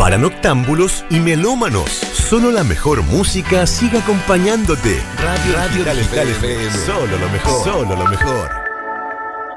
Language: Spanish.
para noctámbulos y melómanos. Solo la mejor música sigue acompañándote. Radio Digital FM. Solo lo mejor. Solo lo mejor.